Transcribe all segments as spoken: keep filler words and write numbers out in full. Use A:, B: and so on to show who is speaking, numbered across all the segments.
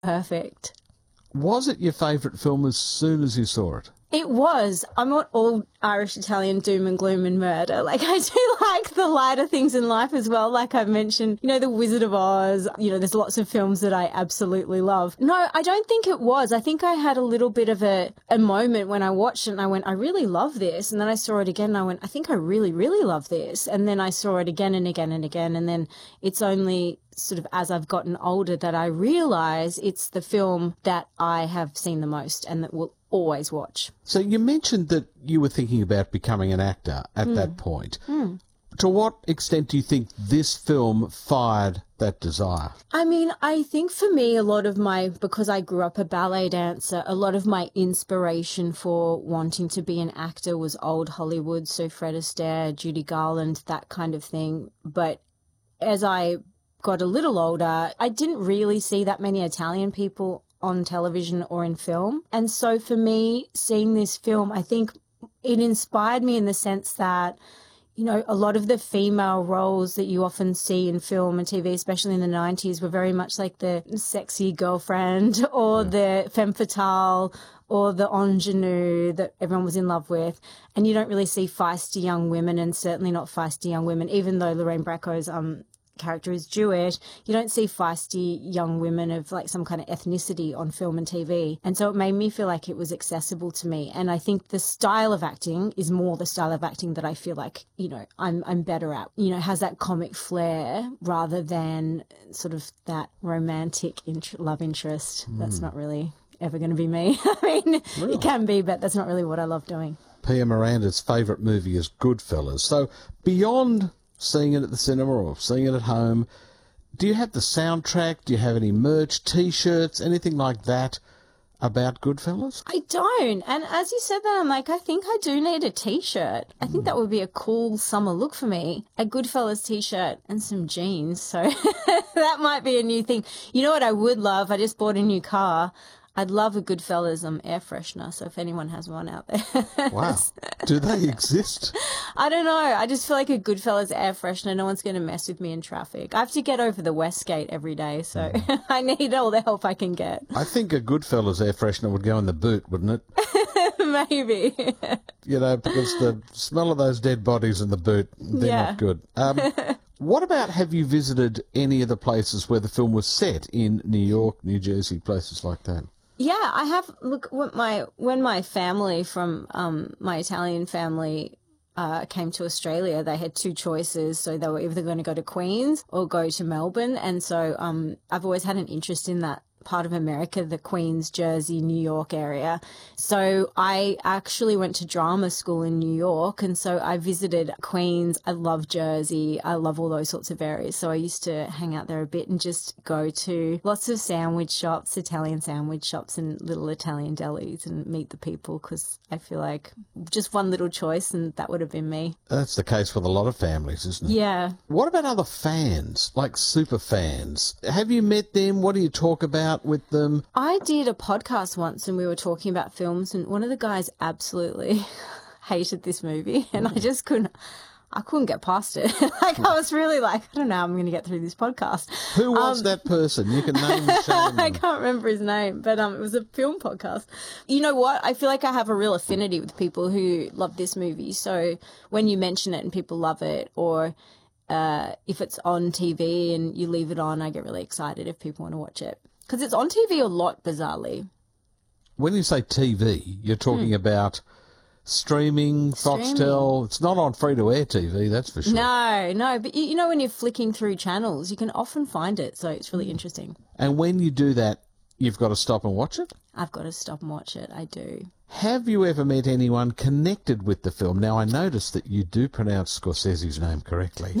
A: perfect.
B: Was it your favourite film as soon as you saw it?
A: It was. I'm not all Irish Italian doom and gloom and murder. Like, I do like the lighter things in life as well. Like I've mentioned, you know, The Wizard of Oz. You know, there's lots of films that I absolutely love. No, I don't think it was. I think I had a little bit of a, a moment when I watched it and I went, I really love this. And then I saw it again and I went, I think I really, really love this. And then I saw it again and again and again. And then it's only sort of as I've gotten older that I realise it's the film that I have seen the most and that will always watch.
B: So you mentioned that you were thinking about becoming an actor at mm. that point.
A: Mm.
B: To what extent do you think this film fired that desire?
A: I mean, I think for me, a lot of my, because I grew up a ballet dancer, a lot of my inspiration for wanting to be an actor was old Hollywood, so Fred Astaire, Judy Garland, that kind of thing. But as I got a little older, I didn't really see that many Italian people on television or in film. And so for me, seeing this film, I think it inspired me in the sense that, you know, a lot of the female roles that you often see in film and T V, especially in the nineties, were very much like the sexy girlfriend or yeah. the femme fatale or the ingenue that everyone was in love with. And you don't really see feisty young women, and certainly not feisty young women, even though Lorraine Bracco's um character is Jewish. You don't see feisty young women of like some kind of ethnicity on film and T V. And so it made me feel like it was accessible to me. And I think the style of acting is more the style of acting that I feel like, you know, I'm I'm better at. You know, has that comic flair rather than sort of that romantic int- love interest. Mm. That's not really ever going to be me. I mean, really? It can be, but that's not really what I love doing.
B: Pia Miranda's favourite movie is Goodfellas. So beyond seeing it at the cinema or seeing it at home, do you have the soundtrack? Do you have any merch, T-shirts, anything like that about Goodfellas?
A: I don't. And as you said that, I'm like, I think I do need a T-shirt. I think that would be a cool summer look for me. A Goodfellas T-shirt and some jeans. So that might be a new thing. You know what I would love? I just bought a new car. I'd love a Goodfellas um, air freshener, so if anyone has one out there.
B: Wow. Do they exist?
A: I don't know. I just feel like a Goodfellas air freshener, no one's going to mess with me in traffic. I have to get over the Westgate every day, so mm. I need all the help I can get.
B: I think a Goodfellas air freshener would go in the boot, wouldn't it?
A: Maybe.
B: You know, because the smell of those dead bodies in the boot, they're
A: yeah.
B: not good. Um, what about, have you visited any of the places where the film was set in New York, New Jersey, places like that?
A: Yeah, I have. Look, when my when my family from um, my Italian family uh, came to Australia, they had two choices. So they were either going to go to Queens or go to Melbourne. And so um, I've always had an interest in that part of America, the Queens, Jersey, New York area. So I actually went to drama school in New York, and so I visited Queens. I love Jersey. I love all those sorts of areas. So I used to hang out there a bit and just go to lots of sandwich shops, Italian sandwich shops and little Italian delis and meet the people, because I feel like just one little choice and that would have been me.
B: That's the case with a lot of families, isn't it?
A: Yeah.
B: What about other fans, like super fans? Have you met them? What do you talk about with them?
A: I did a podcast once and we were talking about films, and one of the guys absolutely hated this movie, and I just couldn't I couldn't get past it. Like, I was really like, I don't know how I'm going to get through this podcast.
B: Who was um, that person? You can name and shame
A: I can't remember his name, but um, it was a film podcast. You know what? I feel like I have a real affinity with people who love this movie. So when you mention it and people love it, or uh, if it's on T V and you leave it on, I get really excited if people want to watch it. Because it's on T V a lot, bizarrely.
B: When you say T V, you're talking hmm. about streaming,
A: streaming,
B: Foxtel. It's not on free-to-air T V, that's for sure.
A: No, no. But, you, you know, when you're flicking through channels, you can often find it. So it's really interesting.
B: And when you do that, you've got to stop and watch it?
A: I've got to stop and watch it. I do.
B: Have you ever met anyone connected with the film? Now, I noticed that you do pronounce Scorsese's name correctly.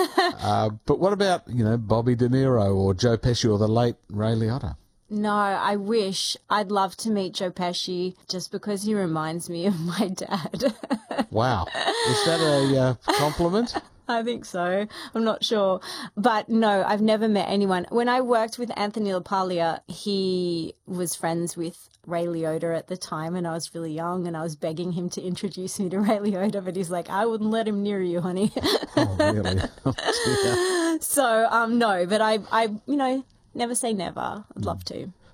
B: uh, but what about, you know, Bobby De Niro or Joe Pesci or the late Ray Liotta?
A: No, I wish. I'd love to meet Joe Pesci just because he reminds me of my dad.
B: Wow. Is that a uh, compliment?
A: I think so. I'm not sure. But no, I've never met anyone. When I worked with Anthony LaPaglia, he was friends with Ray Liotta at the time, and I was really young, and I was begging him to introduce me to Ray Liotta, but he's like, I wouldn't let him near you, honey.
B: Oh, really? Oh,
A: so, um, no, but I, I, you know, never say never. I'd love to.